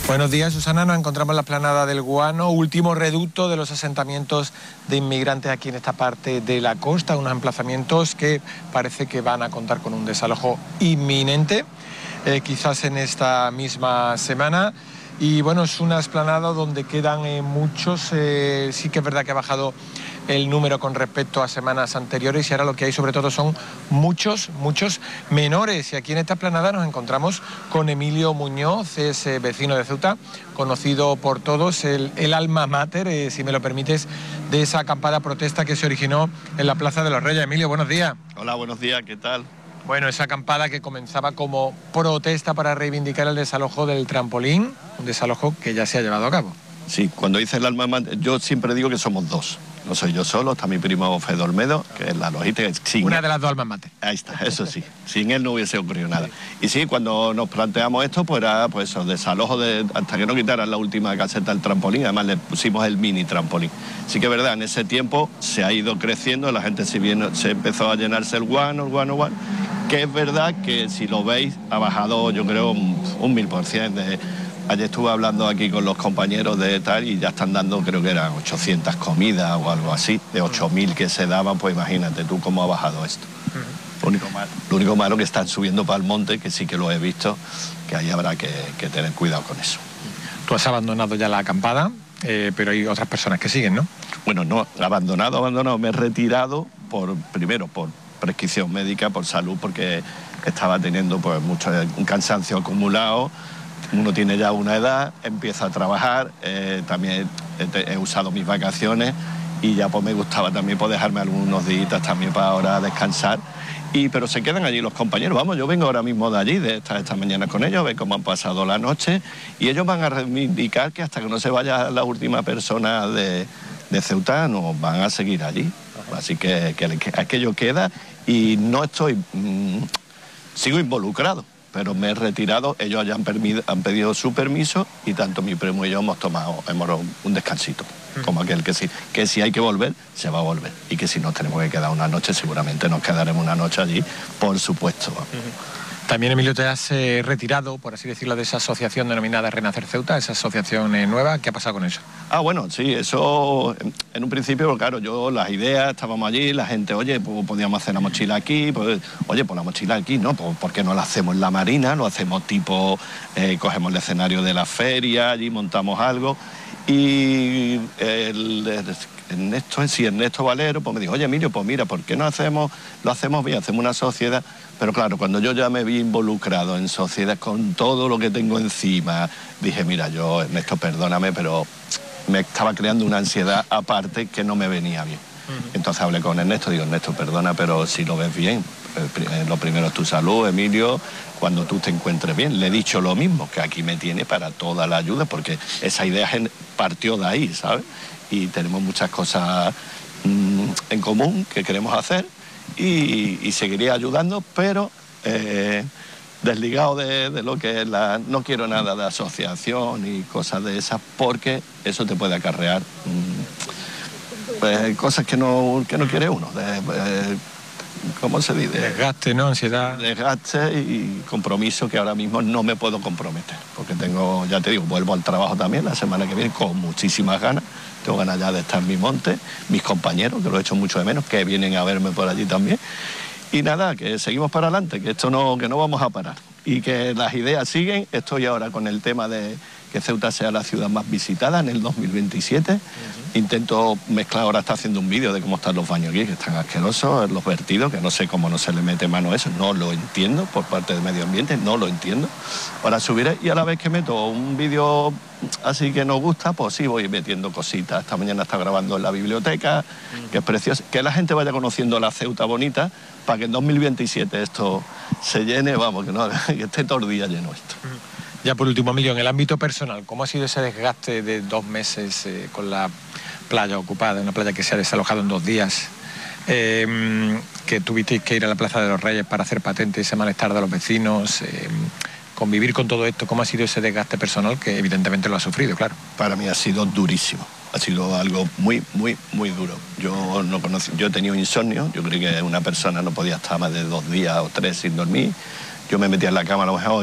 Buenos días, Susana. Nos encontramos en la explanada del Guano, último reducto de los asentamientos de inmigrantes aquí en esta parte de la costa, unos emplazamientos que parece que van a contar con un desalojo inminente, quizás en esta misma semana. Y bueno, es una explanada donde quedan muchos, sí que es verdad que ha bajado el número con respecto a semanas anteriores y ahora lo que hay sobre todo son muchos menores. Y aquí en esta explanada nos encontramos con Emilio Muñoz, es vecino de Ceuta, conocido por todos, el alma mater, si me lo permites, de esa acampada protesta que se originó en la Plaza de los Reyes. Emilio, buenos días. Hola, buenos días, ¿qué tal? Bueno, esa acampada que comenzaba como protesta para reivindicar el desalojo del trampolín, un desalojo que ya se ha llevado a cabo. Sí, cuando dice el alma mater, yo siempre digo que somos dos. No soy yo solo, está mi primo Fede Olmedo, que es la logística. Una de las dos almas mater. Ahí está, eso sí. Sin él no hubiese ocurrido nada. Y sí, cuando nos planteamos esto, pues era pues eso, desalojo hasta que no quitaran la última caseta del trampolín. Además le pusimos el mini trampolín. Sí que es verdad, en ese tiempo se ha ido creciendo, la gente se empezó a llenarse el guano. Que es verdad que si lo veis ha bajado, yo creo, un 1000%. Ayer estuve hablando aquí con los compañeros de tal y ya están dando, creo que eran 800 comidas o algo así, de 8000 que se daban, pues imagínate tú cómo ha bajado esto. Lo único malo que están subiendo para el monte, que sí que lo he visto, que ahí habrá que tener cuidado con eso. Tú has abandonado ya la acampada, pero hay otras personas que siguen, ¿no? Bueno, no, abandonado, me he retirado primero por prescripción médica, por salud, porque estaba teniendo pues un cansancio acumulado. Uno tiene ya una edad, empieza a trabajar, también he usado mis vacaciones y ya pues me gustaba también pues dejarme algunos días también para ahora descansar. Pero se quedan allí los compañeros, vamos, yo vengo ahora mismo de allí, de esta mañana con ellos, ver cómo han pasado la noche y ellos van a reivindicar que hasta que no se vaya la última persona de Ceuta nos van a seguir allí. Así que aquello queda y no estoy, sigo involucrado. Pero me he retirado, ellos ya han pedido su permiso y tanto mi primo y yo hemos tomado un descansito. Como aquel que si hay que volver, se va a volver. Y que si nos tenemos que quedar una noche, seguramente nos quedaremos una noche allí, por supuesto. También, Emilio, te has retirado, por así decirlo, de esa asociación denominada Renacer Ceuta, esa asociación nueva. ¿Qué ha pasado con eso? Bueno, sí, eso en un principio, claro, yo las ideas, estábamos allí, la gente, oye, pues podíamos hacer la mochila aquí, pues la mochila aquí, ¿no? Pues ¿por qué no la hacemos en la marina? Lo hacemos tipo, cogemos el escenario de la feria, allí montamos algo. Y Ernesto Valero pues me dijo, oye Emilio, pues mira, ¿por qué no lo hacemos bien, hacemos una sociedad? Pero claro, cuando yo ya me vi involucrado en sociedad con todo lo que tengo encima, dije, mira, yo, Ernesto, perdóname, pero me estaba creando una ansiedad aparte que no me venía bien. Entonces hablé con Ernesto, digo, Ernesto, perdona, pero si lo ves bien, lo primero es tu salud, Emilio, cuando tú te encuentres bien. Le he dicho lo mismo, que aquí me tiene para toda la ayuda, porque esa idea partió de ahí, ¿sabes? Y tenemos muchas cosas en común que queremos hacer y seguiré ayudando, pero desligado de lo que es no quiero nada de asociación y cosas de esas, porque eso te puede acarrear cosas que no quiere uno. ¿Cómo se dice? Desgaste, ¿no? Ansiedad. Desgaste y compromiso que ahora mismo no me puedo comprometer. Porque tengo, ya te digo, vuelvo al trabajo también la semana que viene con muchísimas ganas. Tengo ganas ya de estar en mi monte, mis compañeros, que lo he hecho mucho de menos, que vienen a verme por allí también. Y nada, que seguimos para adelante, que no vamos a parar. Y que las ideas siguen. Estoy ahora con el tema de que Ceuta sea la ciudad más visitada en el 2027. Intento mezclar, ahora está haciendo un vídeo de cómo están los baños aquí, que están asquerosos, los vertidos, que no sé cómo no se le mete mano a eso, no lo entiendo por parte del medio ambiente, no lo entiendo. Ahora subiré y a la vez que meto un vídeo así que nos gusta, pues sí voy metiendo cositas. Esta mañana está grabando en la biblioteca, que es preciosa. Que la gente vaya conociendo la Ceuta bonita, para que en 2027 esto se llene, vamos, que esté todo el día lleno esto. Ya por último, Emilio, en el ámbito personal, ¿cómo ha sido ese desgaste de 2 meses con la playa ocupada, una playa que se ha desalojado en 2 días, que tuvisteis que ir a la Plaza de los Reyes para hacer patente ese malestar de los vecinos, convivir con todo esto? ¿Cómo ha sido ese desgaste personal que evidentemente lo ha sufrido, claro? Para mí ha sido durísimo, ha sido algo muy duro. Yo he tenido insomnio, yo creí que una persona no podía estar más de 2 días o 3 sin dormir. Yo me metía en la cama a lo mejor